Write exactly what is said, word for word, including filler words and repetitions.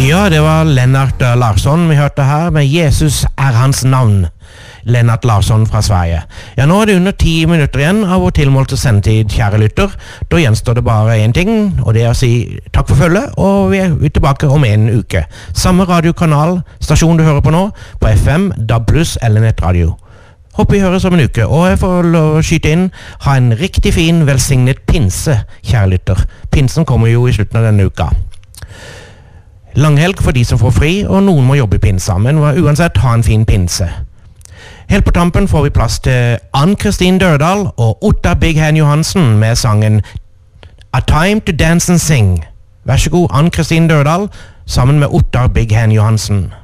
Ja, det var Lennart Larsson vi hørte her med Jesus er hans navn. Lennart Larsson fra Sverige. Ja, nå er det under ti minutter igjen av vår tilmålte sendetid, kjære lytter. Da gjenstår det bare en ting, og det er å si takk for følget, og vi er tilbake om en uke. Samme radiokanal, stasjon du hører på nå, på F M, D A B plus eller nettradio. Håper vi høres om en uke, og jeg får lov å skyte inn, ha en riktig fin, velsignet pinse, kjære lytter. Pinsen kommer jo i slutten av denne uka. Langhelg for de som får fri, og noen må jobbe i pinsa, men uansett ha en fin pinse. Helt på tampen får vi plass til Ann-Kristin Dørdal og Ottar Big Hen Johansen med sangen A Time to Dance and Sing. Vær så god, Ann-Kristin Dørdal, sammen med Ottar Big Hen Johansen.